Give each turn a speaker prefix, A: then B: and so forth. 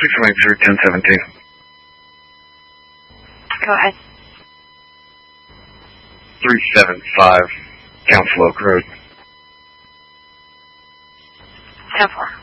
A: 1017.
B: Go ahead.
A: 375 Council Oak Road.
B: 10-4.